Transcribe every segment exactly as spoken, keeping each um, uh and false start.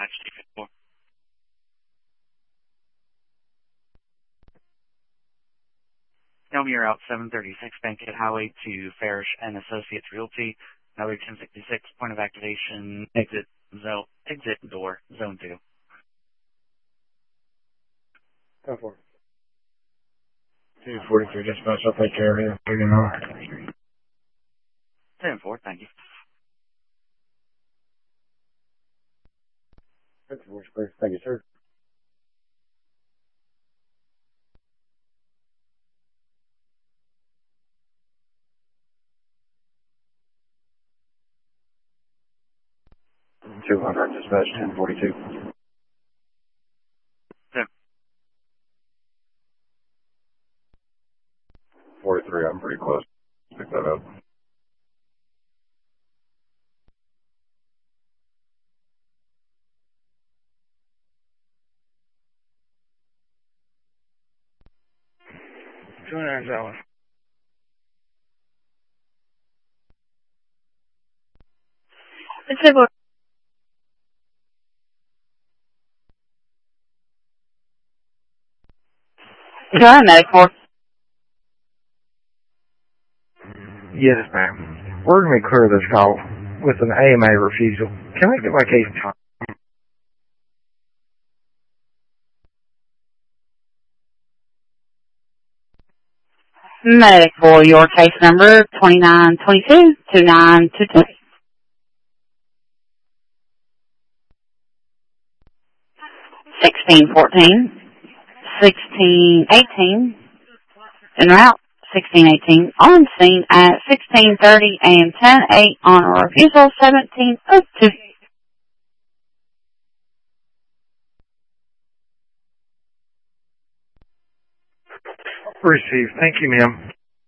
four. Tell me you're out seven thirty-six Bankhead Highway to Farish and Associates Realty. Highway ten sixty-six, point of activation, exit zone, exit door, zone two. ten four. two forty-three, dispatch, I'll take care of you. thirty an hour. ten four, thank you. ten four, please. Thank you, sir. two hundred, dispatch, ten forty-two. Yeah. forty-three, I'm pretty close. Pick that up. two hundred dollars. It's a John Medical. Yes, ma'am. We're going to clear this call with an A M A refusal. Can I get my case time? Medical, your case number twenty-nine twenty-two two nine two two. sixteen fourteen, sixteen eighteen, en route, sixteen eighteen, on scene at sixteen thirty and ten eight on a refusal, seventeen oh two. Received. Thank you, ma'am.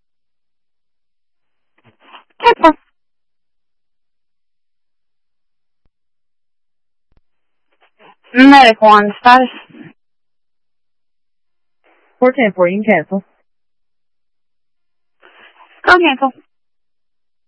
Careful. Medical on status. four ten four, you can cancel. Go cancel.